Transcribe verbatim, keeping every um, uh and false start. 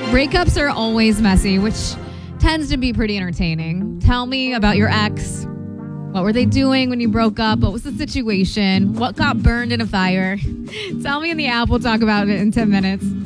Breakups are always messy, which tends to be pretty entertaining. Tell me about your ex. What were they doing when you broke up? What was the situation? What got burned in a fire? Tell me in the app. We'll talk about it in ten minutes.